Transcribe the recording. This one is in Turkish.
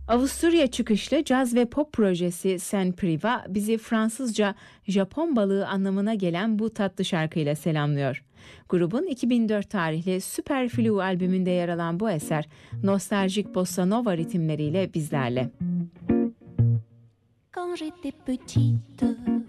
Avusturya çıkışlı caz ve pop projesi Sen Priva bizi Fransızca Japon balığı anlamına gelen bu tatlı şarkıyla selamlıyor. Grubun 2004 tarihli Superflu albümünde yer alan bu eser nostaljik bossa nova ritimleriyle bizlerle. Quand j'étais petite